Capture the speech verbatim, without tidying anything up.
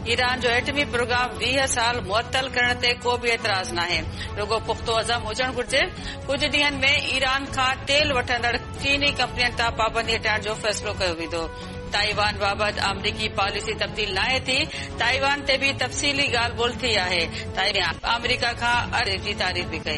Iran जो एटमी programme वीह साल मुअत्तल करण ते को बि एतराज़ नाहे, रुगो पुख्तो अज़म हुजणु घुर्जे। कुझु ॾींहनि में ईरान खां तेल वठंदड़ चीनी कंपनियुनि तां पाबंदी हटाइण जो फ़ैसिलो कयो वेंदो। ताइवान बाबति अमरीकी पॉलिसी तब्दील नाहे थी, ताइवान ते बि तफ़सीली ॻाल्हि ॿोल थी आहे। अमरीका खां अरे जी तारीफ़ बि कई।